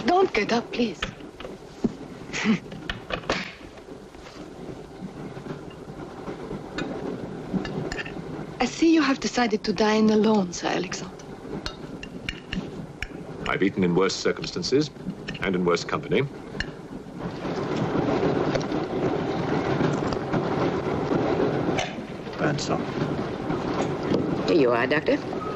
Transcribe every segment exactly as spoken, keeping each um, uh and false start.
Don't get up, please. I see you have decided to dine alone, Sir Alexander. I've eaten in worse circumstances and in worse company. Birdsong. Here you are, Doctor.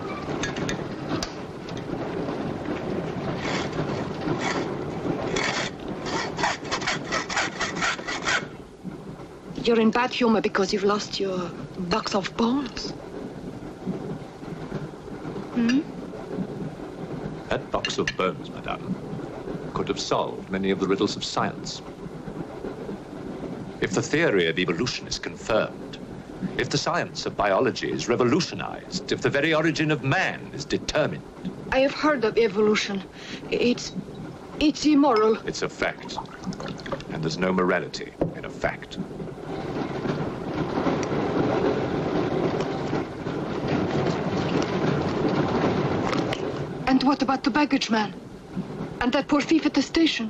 You're in bad humor because you've lost your box of bones. Hmm? That box of bones, madame, could have solved many of the riddles of science. If the theory of evolution is confirmed, if the science of biology is revolutionized, if the very origin of man is determined. I have heard of evolution. It's... it's immoral. It's a fact. And there's no morality in a fact. And what about the baggage man? And that poor thief at the station?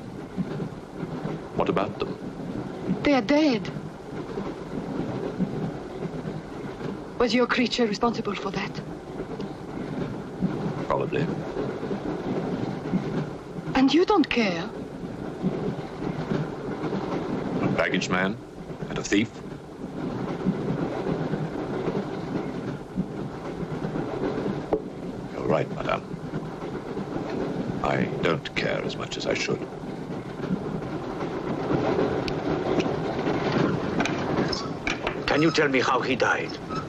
What about them? They are dead. Was your creature responsible for that? Probably. And you don't care? A baggage man and a thief? You're right, madame. I don't care as much as I should. Can you tell me how he died?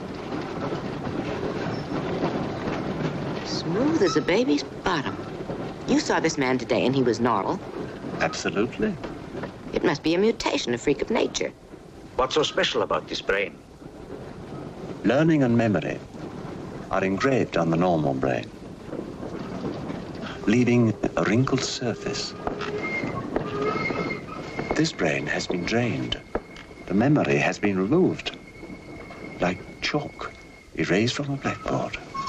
Smooth as a baby's bottom. You saw this man today and he was normal. Absolutely. It must be a mutation, a freak of nature. What's so special about this brain? Learning and memory are engraved on the normal brain, leaving a wrinkled surface. This brain has been drained. The memory has been removed, like chalk erased from a blackboard.